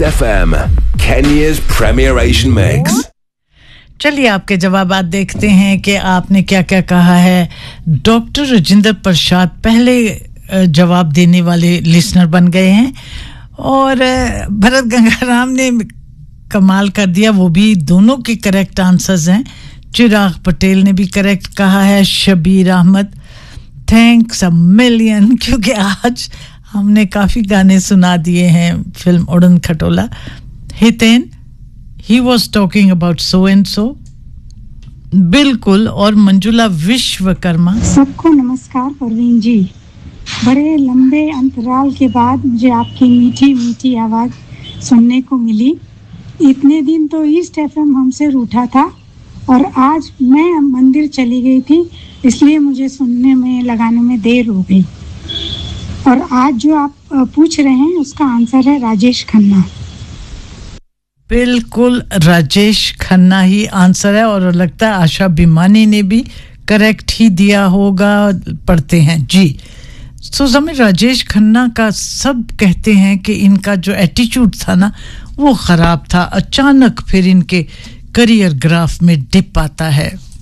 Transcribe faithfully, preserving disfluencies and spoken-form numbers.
F M, Kenya's premier Asian mix. चलिए आपके जवाबात देखते हैं कि आपने क्या-क्या कहा है। डॉक्टर राजेंद्र प्रसाद पहले जवाब देने वाले लिसनर बन गए हैं और भरत गंगाराम ने कमाल कर दिया, वो भी दोनों के करेक्ट आंसर्स हैं। चिराग पटेल ने भी करेक्ट कहा है। Shabir Ahmad, thanks a million, क्योंकि आज हमने काफी गाने सुना दिए हैं फिल्म उड़न खटोला। Hiten, he was talking about so and so, बिल्कुल। और मंजुला विश्वकर्मा, सबको नमस्कार परवीन जी। बड़े लंबे अंतराल के बाद मुझे आपकी मीठी मीठी आवाज सुनने को मिली। इतने दिन तो ईस्ट एफएम हमसे रूठा था और आज मैं मंदिर चली गई थी, इसलिए मुझे सुनने में लगाने में देर हो गई। और आज जो आप पूछ रहे हैं उसका आंसर है राजेश खन्ना। बिल्कुल राजेश खन्ना ही आंसर है और लगता है आशा बिमानी ने भी करेक्ट ही दिया होगा। पढ़ते हैं जी। सो जमीर राजेश खन्ना का सब कहते हैं कि इनका जो एटीट्यूड था ना वो खराब था, अचानक फिर इनके करियर ग्राफ में डिप आता है।